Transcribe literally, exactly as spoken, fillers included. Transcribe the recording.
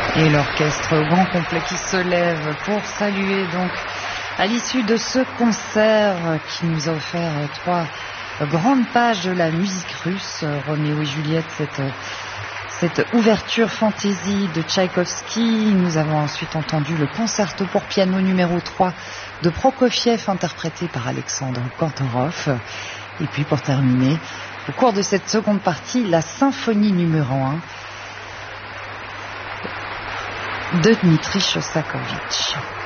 Et l'orchestre au grand complet qui se lève pour saluer donc à l'issue de ce concert qui nous a offert trois grandes pages de la musique russe, Roméo et Juliette, cette, cette ouverture fantaisie de Tchaïkovski. Nous avons ensuite entendu le concerto pour piano numéro trois de Prokofiev interprété par Alexandre Kantorov. Et puis pour terminer, au cours de cette seconde partie, la symphonie numéro un de Dmitri Shostakovich.